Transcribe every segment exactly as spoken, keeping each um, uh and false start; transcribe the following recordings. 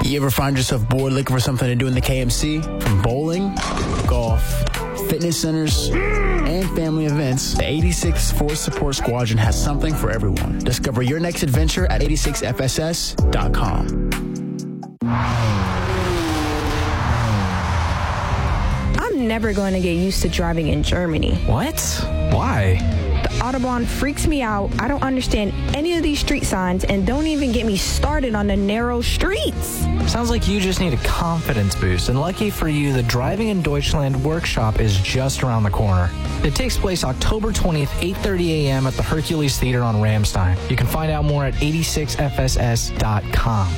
You ever find yourself bored looking for something to do in the K M C? From bowling, golf, fitness centers, and family events, the eighty-six Force Support Squadron has something for everyone. Discover your next adventure at eighty-six F S S dot com. I'm never going to get used to driving in Germany. What? Why? The Autobahn freaks me out. I don't understand any of these street signs, and don't even get me started on the narrow streets. Sounds like you just need a confidence boost, and lucky for you, the Driving in Deutschland workshop is just around the corner. It takes place October twentieth, eight thirty a.m. at the Hercules Theater on Ramstein. You can find out more at eighty-six F S S dot com.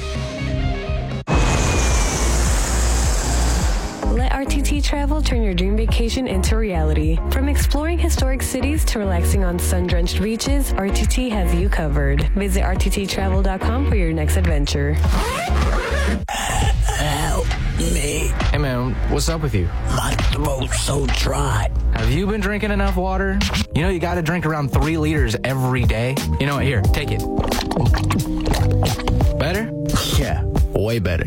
Let R T T Travel turn your dream vacation into reality. From exploring historic cities to relaxing on sun-drenched beaches, R T T has you covered. Visit R T T travel dot com for your next adventure. Help me. Hey man, what's up with you? My throat's so dry. Have you been drinking enough water? You know you gotta drink around three liters every day. You know what, here, take it. Better? Yeah, way better.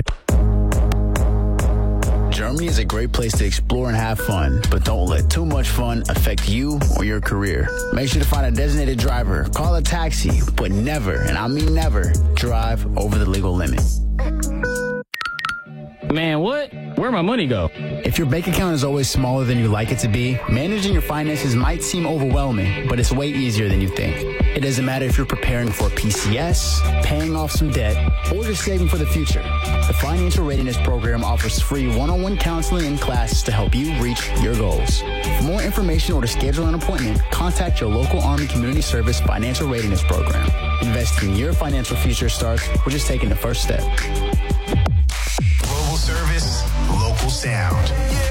Germany is a great place to explore and have fun, but don't let too much fun affect you or your career. Make sure to find a designated driver, call a taxi, but never, and I mean never, drive over the legal limit. Man, what? Where'd my money go? If your bank account is always smaller than you like it to be, managing your finances might seem overwhelming, but it's way easier than you think. It doesn't matter if you're preparing for a P C S, paying off some debt, or just saving for the future. The Financial Readiness Program offers free one-on-one counseling and classes to help you reach your goals. For more information or to schedule an appointment, contact your local Army Community Service Financial Readiness Program. Investing in your financial future starts with just taking the first step. Global service, local sound.